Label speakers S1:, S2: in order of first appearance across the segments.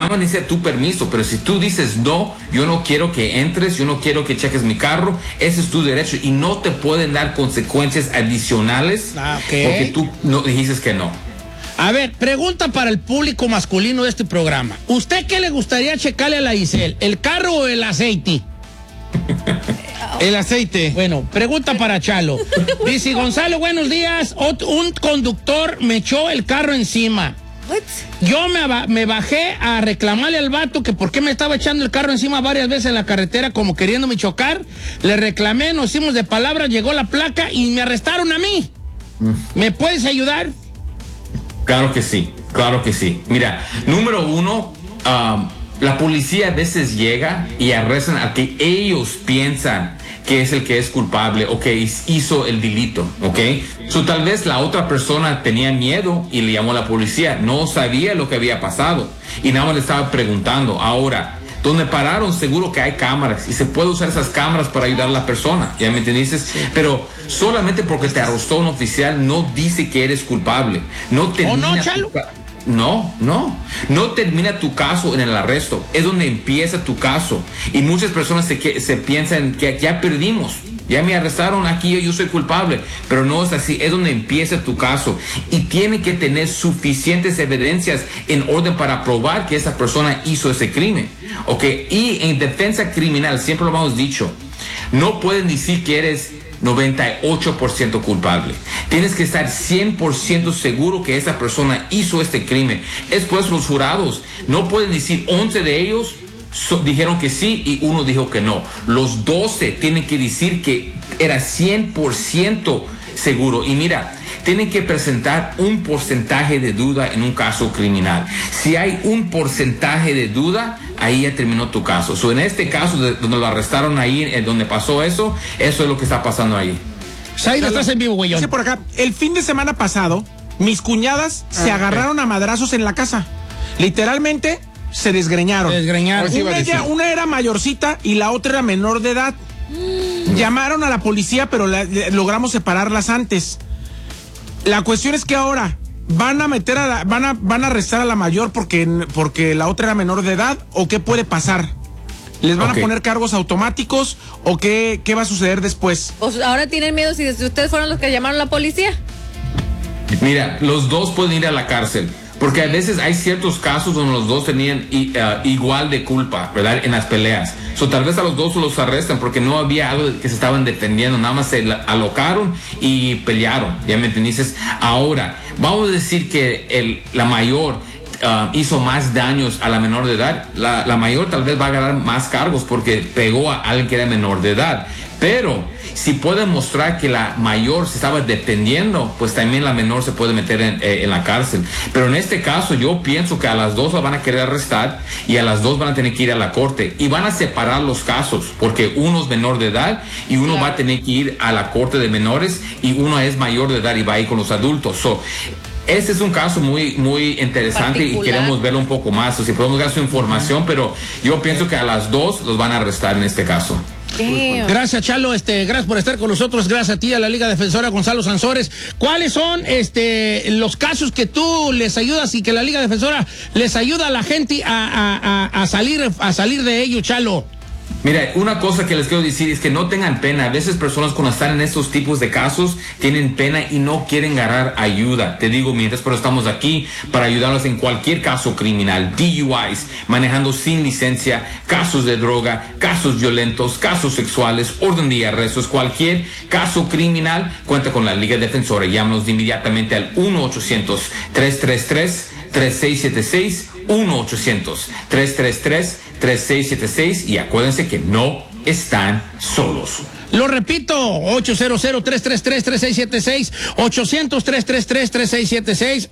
S1: más necesita tu permiso, pero si tú dices no, yo no quiero que entres, yo no quiero que cheques mi carro, ese es tu derecho y no te pueden dar consecuencias adicionales porque tú no dijiste que no.
S2: A ver, pregunta para el público masculino de este programa. ¿Usted qué le gustaría checarle a la Giselle? ¿El carro o el aceite?
S3: El aceite.
S2: Bueno, pregunta para Chalo. Dice Gonzalo, buenos días. Un conductor me echó el carro encima.
S4: What?
S2: Yo me bajé a reclamarle al vato que por qué me estaba echando el carro encima varias veces en la carretera como queriéndome chocar. Le reclamé, nos hicimos de palabras, llegó la placa y me arrestaron a mí. ¿Me puedes ayudar?
S1: Claro que sí, claro que sí. Mira, número uno, la policía a veces llega y arrestan a que ellos piensan que es el que es culpable o que hizo el delito, ¿ok? So, tal vez la otra persona tenía miedo y le llamó a la policía, no sabía lo que había pasado y nada más le estaba preguntando. Ahora, donde pararon seguro que hay cámaras y se puede usar esas cámaras para ayudar a la persona, ¿ya me entendiste? Sí. Pero solamente porque te arrestó un oficial no dice que eres culpable. No termina.
S2: ¿O no, Chalo?
S1: No termina tu caso en el arresto, es donde empieza tu caso y muchas personas se piensan que ya perdimos, ya me arrestaron aquí, yo soy culpable, pero no es así, es donde empieza tu caso y tiene que tener suficientes evidencias en orden para probar que esa persona hizo ese crimen, ¿ok? Y en defensa criminal, siempre lo hemos dicho, no pueden decir que eres 98% culpable. Tienes que estar 100% seguro que esa persona hizo este crimen. Después los jurados no pueden decir 11 de ellos dijeron que sí y uno dijo que no. Los 12 tienen que decir que era 100% seguro. Y mira, tienen que presentar un porcentaje de duda en un caso criminal. Si hay un porcentaje de duda, ahí ya terminó tu caso. So, en este caso, donde lo arrestaron ahí, donde pasó eso es lo que está pasando ahí.
S2: Ahí estás en vivo, güey.
S3: Dice por acá, el fin de semana pasado, mis cuñadas se agarraron a madrazos en la casa. Literalmente, se desgreñaron. Una era mayorcita y la otra era menor de edad. Llamaron a la policía, pero logramos separarlas antes. La cuestión es que ahora van a meter van a arrestar a la mayor porque la otra era menor de edad, o qué puede pasar. ¿Les van a poner cargos automáticos o qué va a suceder después?
S4: Pues ahora tienen miedo si ustedes fueron los que llamaron a la policía.
S1: Mira, los dos pueden ir a la cárcel. Porque a veces hay ciertos casos donde los dos tenían igual de culpa, ¿verdad? En las peleas. Tal vez a los dos los arrestan porque no había algo que se estaban defendiendo. Nada más se alocaron y pelearon. ¿Ya me entendiste? Ahora, vamos a decir que la mayor hizo más daños a la menor de edad. La mayor tal vez va a ganar más cargos porque pegó a alguien que era menor de edad. Pero si puede mostrar que la mayor se estaba defendiendo, pues también la menor se puede meter en la cárcel. Pero en este caso yo pienso que a las dos la van a querer arrestar y a las dos van a tener que ir a la corte y van a separar los casos porque uno es menor de edad y uno va a tener que ir a la corte de menores y uno es mayor de edad y va a ir con los adultos. Este es un caso muy, muy interesante y queremos verlo un poco más. Si podemos dar su información, pero yo pienso que a las dos los van a arrestar en este caso.
S2: Gracias, Chalo, gracias por estar con nosotros, gracias a ti, a la Liga Defensora Gonzalo Sansores. ¿Cuáles son los casos que tú les ayudas y que la Liga Defensora les ayuda a la gente a salir de ello, Chalo?
S1: Mira, una cosa que les quiero decir es que no tengan pena. A veces personas cuando están en estos tipos de casos tienen pena y no quieren agarrar ayuda. Te digo, mientras, pero estamos aquí para ayudarlos en cualquier caso criminal, DUIs, manejando sin licencia, casos de droga, casos violentos, casos sexuales, orden de arrestos, cualquier caso criminal, cuenta con la Liga Defensora. Llámanos inmediatamente al 1-800-333-3676, 1-800-333-3676 y acuérdense que no están solos.
S2: Lo repito, 800-333-3676, 800-333-3676,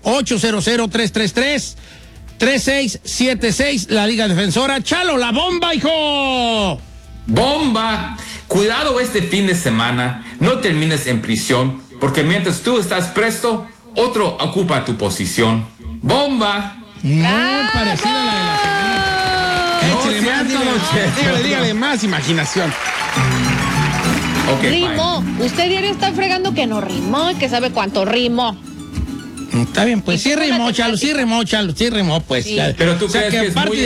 S2: 800-333-3676, la Liga Defensora. Chalo, la bomba, hijo.
S1: Bomba. Cuidado este fin de semana, no termines en prisión, porque mientras tú estás presto, otro ocupa tu posición. Bomba.
S2: Muy parecida a la de la semana.
S3: Dígale más imaginación.
S1: Okay,
S4: rimó. Fine. Usted diario está fregando que no rimó y que sabe cuánto rimó.
S2: Está bien, pues sí rimó, Chalo, pues.
S4: Sí.
S1: Pero tú crees que es muy